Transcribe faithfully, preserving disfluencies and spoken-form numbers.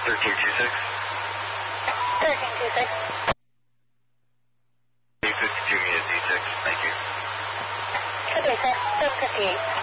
thirteen two six. thirteen two six. eight fifty-two, me at D six. Thank you. Okay, sir. seven fifty-eight.